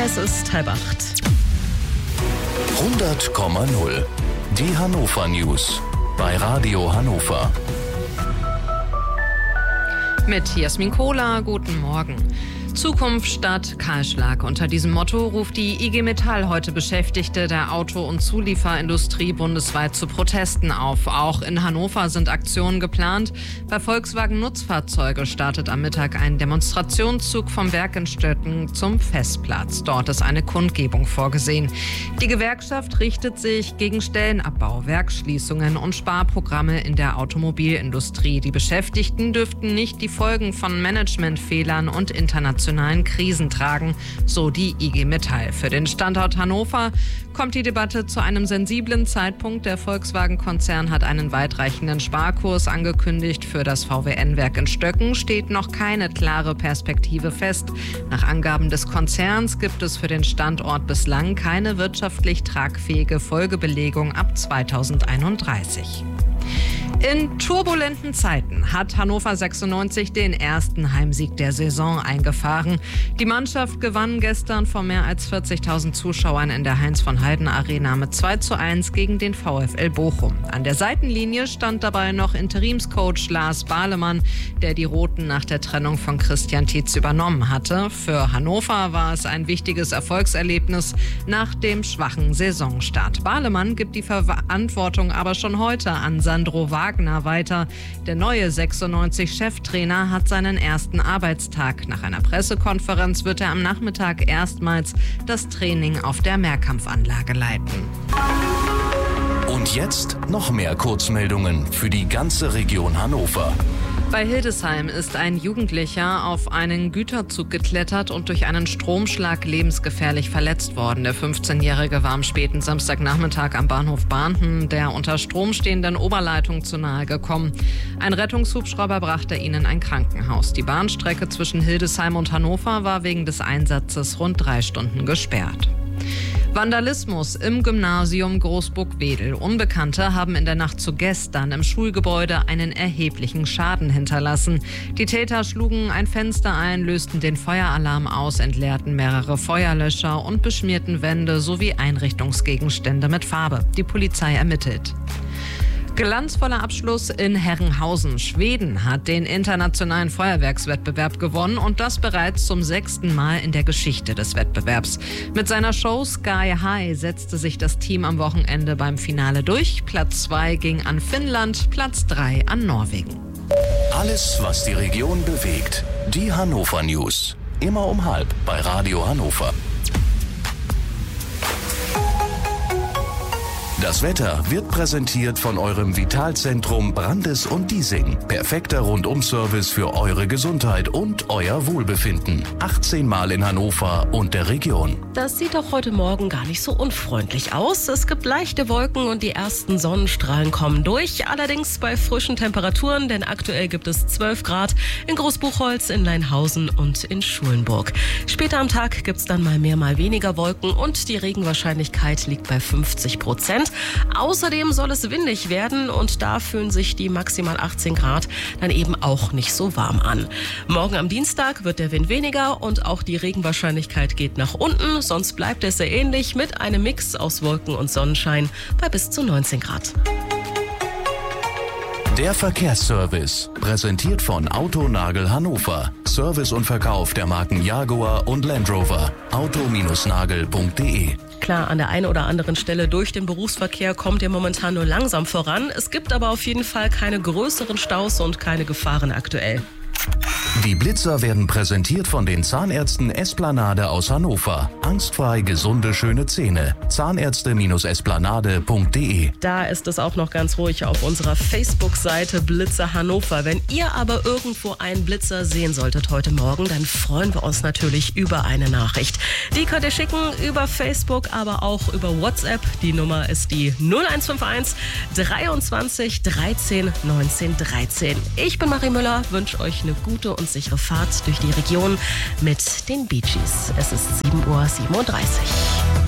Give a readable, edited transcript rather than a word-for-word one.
Es ist 7:30. 100,0. Die Hannover News bei Radio Hannover. Mit Jasmin Kohler, guten Morgen. Zukunft statt Kahlschlag. Unter diesem Motto ruft die IG Metall heute Beschäftigte der Auto- und Zulieferindustrie bundesweit zu Protesten auf. Auch in Hannover sind Aktionen geplant. Bei Volkswagen Nutzfahrzeuge startet am Mittag ein Demonstrationszug vom Werk in Stöcken zum Festplatz. Dort ist eine Kundgebung vorgesehen. Die Gewerkschaft richtet sich gegen Stellenabbau, Werksschließungen und Sparprogramme in der Automobilindustrie. Die Beschäftigten dürften nicht die Folgen von Managementfehlern und internationalen Krisen tragen, so die IG Metall. Für den Standort Hannover kommt die Debatte zu einem sensiblen Zeitpunkt. Der Volkswagen-Konzern hat einen weitreichenden Sparkurs angekündigt. Für das VWN-Werk in Stöcken steht noch keine klare Perspektive fest. Nach Angaben des Konzerns gibt es für den Standort bislang keine wirtschaftlich tragfähige Folgebelegung ab 2031. In turbulenten Zeiten hat Hannover 96 den ersten Heimsieg der Saison eingefahren. Die Mannschaft gewann gestern vor mehr als 40.000 Zuschauern in der Heinz-von-Heiden-Arena mit 2:1 gegen den VfL Bochum. An der Seitenlinie stand dabei noch Interimscoach Lars Bahlemann, der die Roten nach der Trennung von Christian Tietz übernommen hatte. Für Hannover war es ein wichtiges Erfolgserlebnis nach dem schwachen Saisonstart. Bahlemann gibt die Verantwortung aber schon heute an Sandro Wagner weiter. Der neue 96-Cheftrainer hat seinen ersten Arbeitstag. Nach einer Pressekonferenz wird er am Nachmittag erstmals das Training auf der Mehrkampfanlage leiten. Und jetzt noch mehr Kurzmeldungen für die ganze Region Hannover. Bei Hildesheim ist ein Jugendlicher auf einen Güterzug geklettert und durch einen Stromschlag lebensgefährlich verletzt worden. Der 15-Jährige war am späten Samstagnachmittag am Bahnhof Barnhen der unter Strom stehenden Oberleitung zu nahe gekommen. Ein Rettungshubschrauber brachte ihn in ein Krankenhaus. Die Bahnstrecke zwischen Hildesheim und Hannover war wegen des Einsatzes rund 3 Stunden gesperrt. Vandalismus im Gymnasium Großburg-Wedel. Unbekannte haben in der Nacht zu gestern im Schulgebäude einen erheblichen Schaden hinterlassen. Die Täter schlugen ein Fenster ein, lösten den Feueralarm aus, entleerten mehrere Feuerlöscher und beschmierten Wände sowie Einrichtungsgegenstände mit Farbe. Die Polizei ermittelt. Glanzvoller Abschluss in Herrenhausen. Schweden hat den internationalen Feuerwerkswettbewerb gewonnen und das bereits zum 6. Mal in der Geschichte des Wettbewerbs. Mit seiner Show Sky High setzte sich das Team am Wochenende beim Finale durch. Platz 2 ging an Finnland, Platz 3 an Norwegen. Alles, was die Region bewegt. Die Hannover News. Immer um 12:30 bei Radio Hannover. Das Wetter wird präsentiert von eurem Vitalzentrum Brandes und Diesing. Perfekter Rundum-Service für eure Gesundheit und euer Wohlbefinden. 18 Mal in Hannover und der Region. Das sieht doch heute Morgen gar nicht so unfreundlich aus. Es gibt leichte Wolken und die ersten Sonnenstrahlen kommen durch. Allerdings bei frischen Temperaturen, denn aktuell gibt es 12 Grad in Großbuchholz, in Leinhausen und in Schulenburg. Später am Tag gibt es dann mal mehr, mal weniger Wolken und die Regenwahrscheinlichkeit liegt bei 50%. Außerdem soll es windig werden und da fühlen sich die maximal 18 Grad dann eben auch nicht so warm an. Morgen am Dienstag wird der Wind weniger und auch die Regenwahrscheinlichkeit geht nach unten. Sonst bleibt es sehr ähnlich mit einem Mix aus Wolken und Sonnenschein bei bis zu 19 Grad. Der Verkehrsservice, präsentiert von Autonagel Hannover. Service und Verkauf der Marken Jaguar und Land Rover. auto-nagel.de. Klar, an der einen oder anderen Stelle durch den Berufsverkehr kommt ihr momentan nur langsam voran. Es gibt aber auf jeden Fall keine größeren Staus und keine Gefahren aktuell. Die Blitzer werden präsentiert von den Zahnärzten Esplanade aus Hannover. Angstfrei gesunde, schöne Zähne. Zahnärzte-esplanade.de. Da ist es auch noch ganz ruhig auf unserer Facebook-Seite Blitzer Hannover. Wenn ihr aber irgendwo einen Blitzer sehen solltet heute Morgen, dann freuen wir uns natürlich über eine Nachricht. Die könnt ihr schicken über Facebook, aber auch über WhatsApp. Die Nummer ist die 0151 23 13 19 13. Ich bin Marie Müller, wünsche euch eine gute und sichere Fahrt durch die Region mit den Bee Gees. Es ist 7:37 Uhr.